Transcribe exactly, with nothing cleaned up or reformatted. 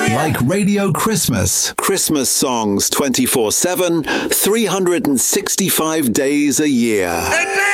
Like Radio Christmas. Christmas songs twenty-four seven, three hundred sixty-five days a year.